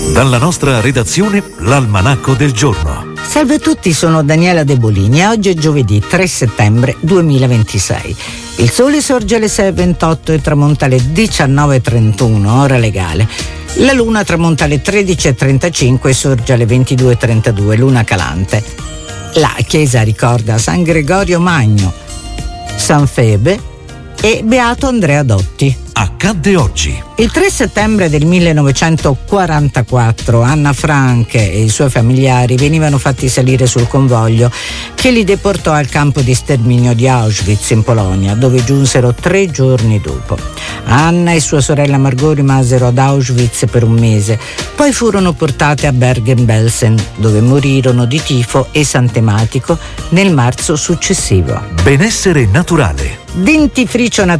Dalla nostra redazione, l'Almanacco del giorno. Salve a tutti, sono Daniela De Bolini e oggi è giovedì 3 settembre 2026. Il sole sorge alle 6:28 e tramonta alle 19:31, ora legale. La luna tramonta alle 13:35 e sorge alle 22:32, luna calante. La chiesa ricorda San Gregorio Magno, San Febe e Beato Andrea Dotti. Accadde oggi. Il 3 settembre del 1944 Anna Frank e i suoi familiari venivano fatti salire sul convoglio che li deportò al campo di sterminio di Auschwitz in Polonia, dove giunsero 3 giorni dopo. Anna e sua sorella Margot rimasero ad Auschwitz per un mese, poi furono portate a Bergen-Belsen, dove morirono di tifo esantematico nel marzo successivo. Benessere naturale. Dentifricio naturale